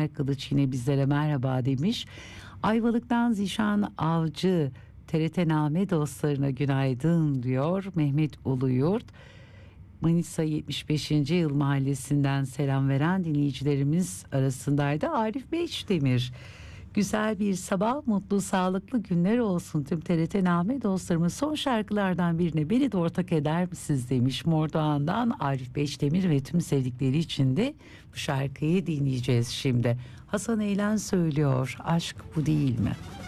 Caner Kılıç yine bizlere merhaba demiş. Ayvalık'tan Zişan Avcı, TRT-Name dostlarına günaydın diyor Mehmet Uluyurt. Manisa 75. Yıl Mahallesi'nden selam veren dinleyicilerimiz arasındaydı Arif Beşdemir. Güzel bir sabah, mutlu, sağlıklı günler olsun tüm TRT-Name dostlarımız. Son şarkılardan birine beni de ortak eder misiniz demiş Mordoğan'dan Arif Beşdemir ve tüm sevdikleri için de bu şarkıyı dinleyeceğiz şimdi. Hasan Eylen söylüyor, aşk bu değil mi?